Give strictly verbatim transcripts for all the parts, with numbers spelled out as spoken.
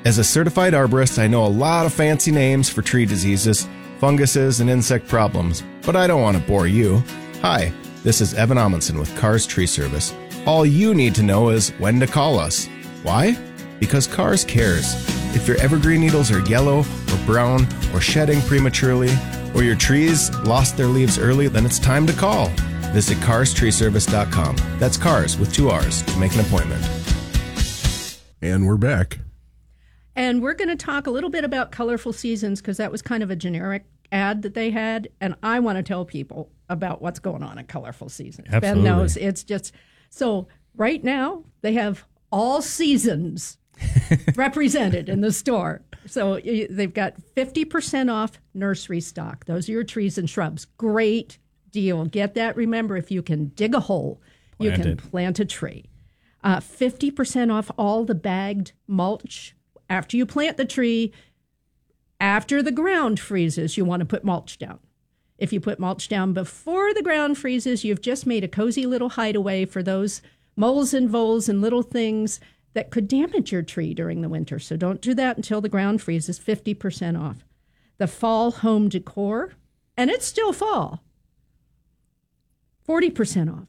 As a certified arborist, I know a lot of fancy names for tree diseases, funguses, and insect problems, but I don't want to bore you. Hi, this is Evan Amundsen with Cars Tree Service. All you need to know is when to call us. Why? Because Cars cares. If your evergreen needles are yellow or brown or shedding prematurely, or your trees lost their leaves early, then it's time to call. Visit cars tree service dot com. That's cars with two R's to make an appointment. And we're back. And we're going to talk a little bit about colorful seasons because that was kind of a generic ad that they had. And I want to tell people about what's going on in colorful seasons. Absolutely. Ben knows it's just, so right now they have all seasons represented in the store. So they've got fifty percent off nursery stock. Those are your trees and shrubs. Great deal. Get that. Remember, if you can dig a hole, you Plant can it. plant a tree. Uh, fifty percent off all the bagged mulch. After you plant the tree, after the ground freezes, you want to put mulch down. If you put mulch down before the ground freezes, you've just made a cozy little hideaway for those moles and voles and little things that could damage your tree during the winter. So don't do that until the ground freezes, fifty percent off. The fall home decor, and it's still fall, forty percent off.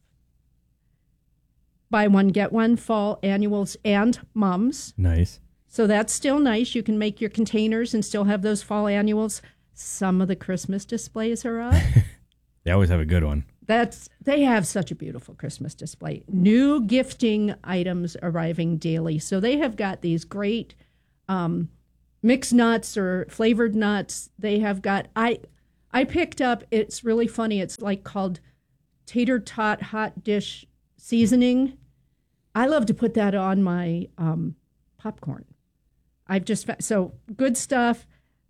Buy one, get one, fall annuals and mums. Nice. So that's still nice. You can make your containers and still have those fall annuals. Some of the Christmas displays are up. They always have a good one. That's they have such a beautiful Christmas display. New gifting items arriving daily. So they have got these great um, mixed nuts or flavored nuts. They have got I I picked up. It's really funny. It's like called tater tot hot dish seasoning. I love to put that on my um, popcorn. I've just so good stuff.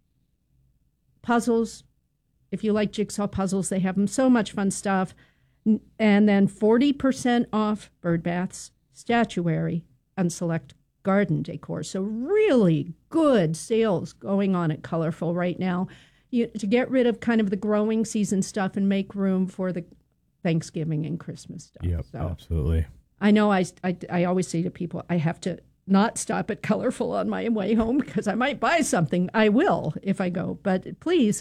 Puzzles. If you like jigsaw puzzles, they have them. So much fun stuff. And then forty percent off bird baths, statuary, and select garden decor. So really good sales going on at Colorful right now. You, to get rid of kind of the growing season stuff and make room for the Thanksgiving and Christmas stuff. Yep, so absolutely. I know I, I, I always say to people, I have to not stop at Colorful on my way home because I might buy something. I will if I go. But please,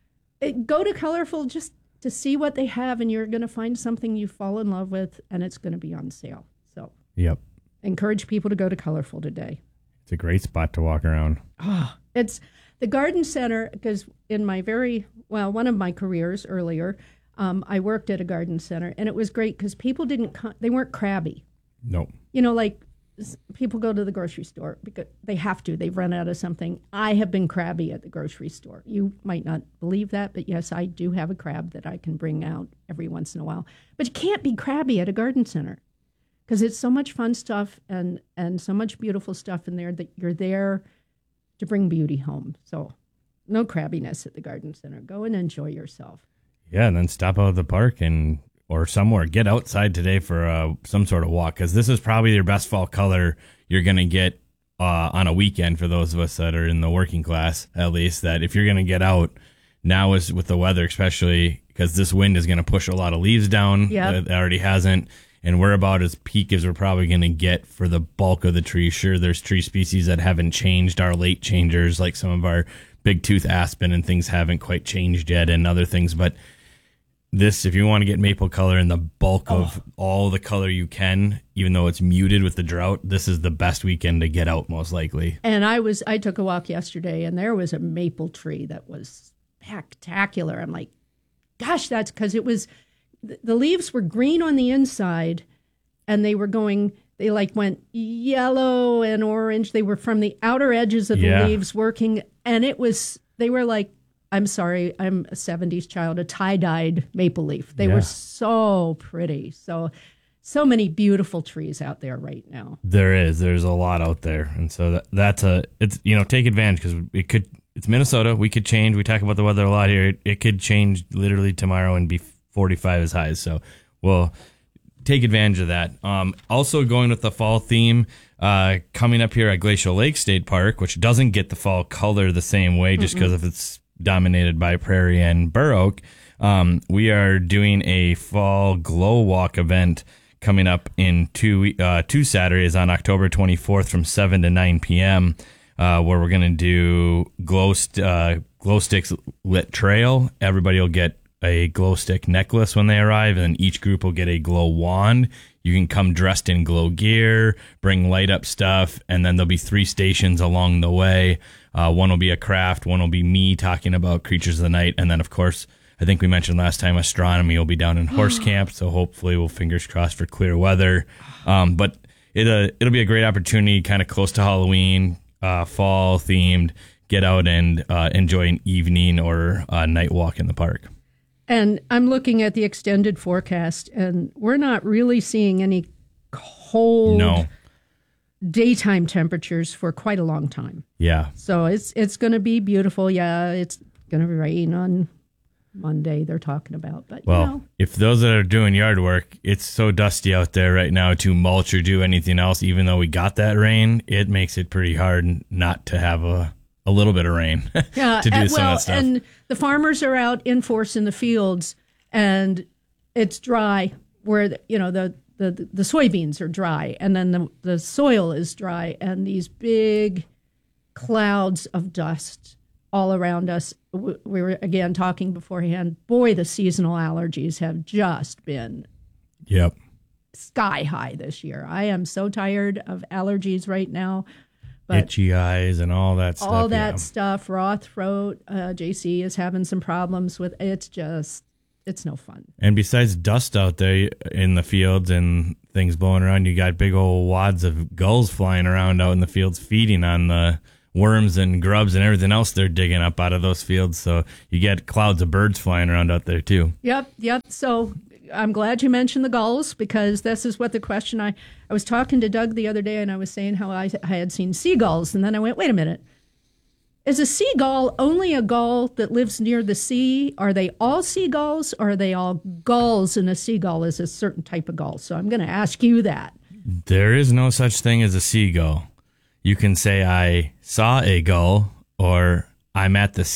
go to Colorful just to see what they have, and you're going to find something you fall in love with, and it's going to be on sale. So Yep. encourage people to go to Colorful today. It's a great spot to walk around. Oh, it's the garden center, because in my very, well, one of my careers earlier, um, I worked at a garden center, and it was great because people didn't, co- they weren't crabby. Nope. You know, like s- people go to the grocery store because they have to. They've run out of something. I have been crabby at the grocery store. You might not believe that, but yes, I do have a crab that I can bring out every once in a while. But you can't be crabby at a garden center because it's so much fun stuff and, and so much beautiful stuff in there that you're there to bring beauty home. So no crabbiness at the garden center. Go and enjoy yourself. Yeah, and then stop out of the park and or somewhere. Get outside today for uh, some sort of walk, because this is probably your best fall color you're going to get uh, on a weekend for those of us that are in the working class, at least, that if you're going to get out, now is with the weather especially, because this wind is going to push a lot of leaves down. Yep. It already hasn't. And we're about as peak as we're probably going to get for the bulk of the trees. Sure, there's tree species that haven't changed, our late changers, like some of our big tooth aspen and things haven't quite changed yet, and other things. But this, if you want to get maple color in the bulk Oh. of all the color you can, even though it's muted with the drought, this is the best weekend to get out, most likely. And I was I took a walk yesterday, and there was a maple tree that was spectacular. I'm like, gosh, that's because it was the leaves were green on the inside, and they were going. They like went yellow and orange. They were from the outer edges of the Yeah. leaves working, and it was. They were like, I'm sorry, I'm a seventies child, a tie-dyed maple leaf. They Yeah. were so pretty. So, so many beautiful trees out there right now. There is. There's a lot out there. And so that, that's a, it's, you know, take advantage, because it could, it's Minnesota. We could change. We talk about the weather a lot here. It, it could change literally tomorrow and be forty-five as highs. So we'll take advantage of that. Um, also going with the fall theme, uh, coming up here at Glacial Lake State Park, which doesn't get the fall color the same way just because of it's dominated by prairie and bur oak. Um, we are doing a fall glow walk event coming up in two uh, two Saturdays on October twenty-fourth from seven to nine p.m. uh, where we're going to do glow, st- uh, glow sticks lit trail. Everybody will get a glow stick necklace when they arrive, and then each group will get a glow wand. You can come dressed in glow gear, bring light up stuff, and then there'll be three stations along the way. Uh, one will be a craft, one will be me talking about creatures of the night, and then, of course, I think we mentioned last time astronomy will be down in Horse Camp, so hopefully we'll fingers crossed for clear weather. Um, but it, uh, it'll be a great opportunity, kind of close to Halloween, uh, fall themed, get out and uh, enjoy an evening or a night walk in the park. And I'm looking at the extended forecast, and we're not really seeing any cold No. daytime temperatures for quite a long time. Yeah. So it's it's going to be beautiful. Yeah, it's going to rain on Monday, they're talking about. But, Well, you know. if those that are doing yard work, it's so dusty out there right now to mulch or do anything else, even though we got that rain, it makes it pretty hard not to have a, a little bit of rain Yeah, to do and, some well, of that stuff. and the farmers are out in force in the fields, and it's dry where, the, you know, the, the, the soybeans are dry, and then the, the soil is dry, and these big clouds of dust all around us. We were, again, talking beforehand. Boy, the seasonal allergies have just been Yep. sky high this year. I am so tired of allergies right now. But Itchy eyes and all that stuff. all that yeah. stuff, raw throat. Uh, J C is having some problems with. It's just, it's no fun. And besides dust out there in the fields and things blowing around, you got big old wads of gulls flying around out in the fields feeding on the worms and grubs and everything else they're digging up out of those fields. So you get clouds of birds flying around out there too. Yep, yep. So I'm glad you mentioned the gulls, because this is what the question I, I was talking to Doug the other day, and I was saying how I, I had seen seagulls. And then I went, wait a minute. Is a seagull only a gull that lives near the sea? Are they all seagulls, or are they all gulls, and a seagull is a certain type of gull? So I'm going to ask you that. There is no such thing as a seagull. You can say I saw a gull, or I'm at the